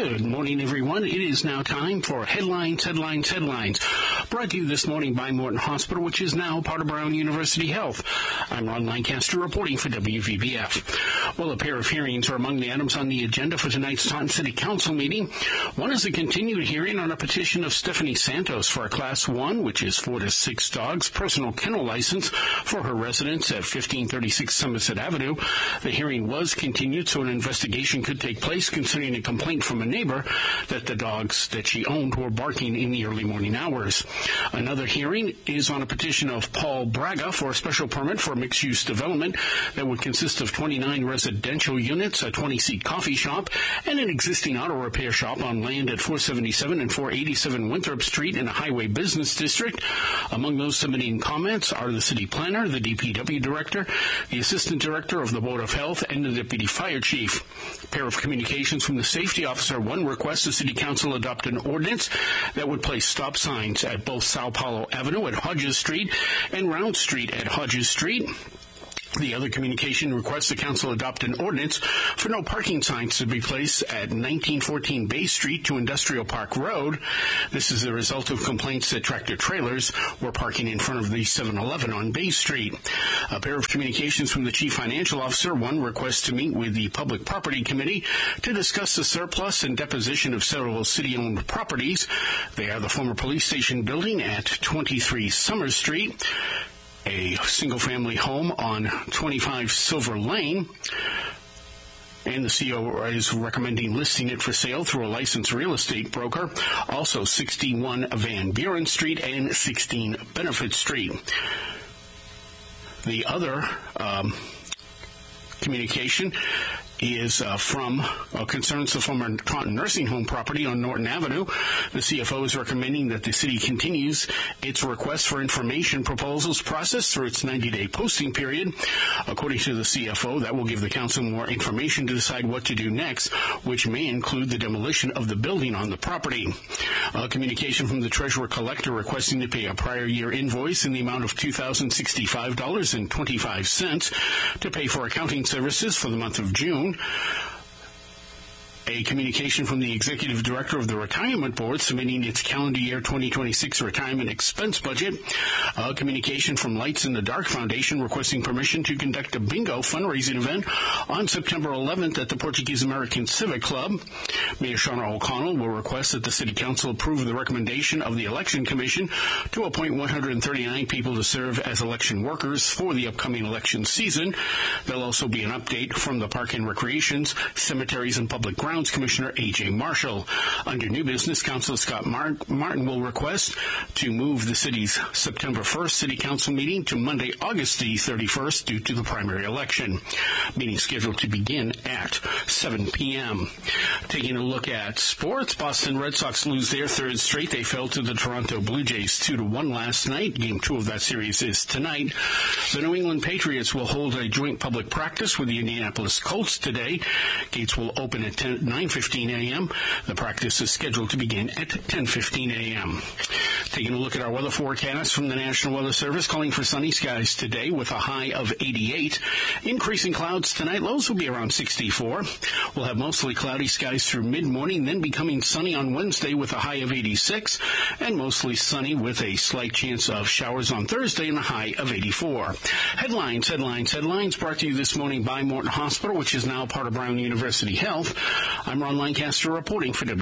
Good morning, everyone. It is now time for Headlines. Brought to you this morning by Morton Hospital, which is now part of Brown University Health. I'm Ron Lancaster reporting for WVBF. Well, a pair of hearings are among the items on the agenda for tonight's Taunton City Council meeting. One is a continued hearing on a petition of Stephanie Santos for a Class 1, which is 4 to 6 dogs, personal kennel license for her residence at 1536 Somerset Avenue. The hearing was continued so an investigation could take place concerning a complaint from a neighbor that the dogs that she owned were barking in the early morning hours. Another hearing is on a petition of Paul Braga for a special permit for mixed-use development that would consist of 29 residential units, a 20-seat coffee shop, and an existing auto repair shop on land at 477 and 487 Winthrop Street in a highway business district. Among those submitting comments are the city planner, the DPW director, the assistant director of the Board of Health, and the deputy fire chief. A pair of communications from the safety officer. One requests the city council adopt an ordinance that would place stop signs at both Sao Paulo Avenue at Hodges Street and Round Street at Hodges Street. The other communication requests the council adopt an ordinance for no parking signs to be placed at 1914 Bay Street to Industrial Park Road. This is the result of complaints that tractor trailers were parking in front of the 7-Eleven on Bay Street. A pair of communications from the chief financial officer. One requests to meet with the Public Property Committee to discuss the surplus and deposition of several city-owned properties. They are the former police station building at 23 Summers Street, a single-family home on 25 Silver Lane, and the CEO is recommending listing it for sale through a licensed real estate broker. Also 61 Van Buren Street and 16 Benefit Street. The other communication is concerns the former Taunton nursing home property on Norton Avenue. The CFO is recommending that the city continues its request for information proposals process through its 90-day posting period. According to the CFO, that will give the council more information to decide what to do next, which may include the demolition of the building on the property. A communication from the treasurer collector requesting to pay a prior year invoice in the amount of $2,065.25 to pay for accounting services for the month of June. A communication from the executive director of the retirement board submitting its calendar year 2026 retirement expense budget. A communication from Lights in the Dark Foundation requesting permission to conduct a bingo fundraising event on September 11th at the Portuguese American Civic Club. Mayor Shauna O'Connell will request that the city council approve the recommendation of the election commission to appoint 139 people to serve as election workers for the upcoming election season. There'll also be an update from the Park and Recreations, Cemeteries and Public Grounds Commissioner A.J. Marshall. Under new business, Councilor Scott Martin will request to move the city's September 1st City Council meeting to Monday, August the 31st due to the primary election. Meeting scheduled to begin at 7 p.m. Taking a look at sports, Boston Red Sox lose their third straight. They fell to the Toronto Blue Jays 2-1 last night. Game 2 of that series is tonight. The New England Patriots will hold a joint public practice with the Indianapolis Colts today. Gates will open at 9:15 a.m. The practice is scheduled to begin at 10:15 a.m. Taking a look at our weather forecast from the National Weather Service, calling for sunny skies today with a high of 88. Increasing clouds tonight, lows will be around 64. We'll have mostly cloudy skies through mid-morning, then becoming sunny on Wednesday with a high of 86, and mostly sunny with a slight chance of showers on Thursday and a high of 84. Headlines brought to you this morning by Morton Hospital, which is now part of Brown University Health. I'm Ron Lancaster reporting for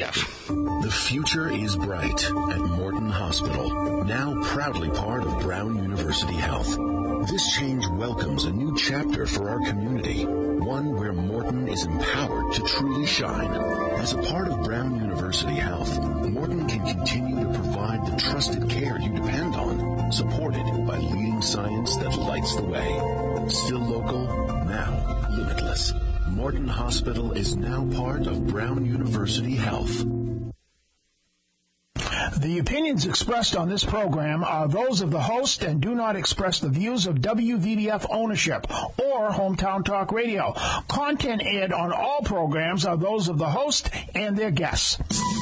WVBF. The future is bright at Morton Hospital, now proudly part of Brown University Health. This change welcomes a new chapter for our community, one where Morton is empowered to truly shine. As a part of Brown University Health, Morton can continue to provide the trusted care you depend on, supported by leading science that lights the way. Still local, now limitless. Morton Hospital is now part of Brown University Health. The opinions expressed on this program are those of the host and do not express the views of WVBF ownership or Hometown Talk Radio. Content aired on all programs are those of the host and their guests.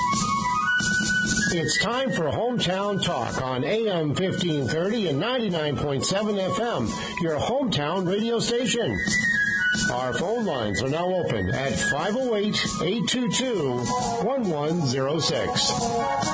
It's time for Hometown Talk on AM 1530 and 99.7 FM, your hometown radio station. Our phone lines are now open at 508-822-1106.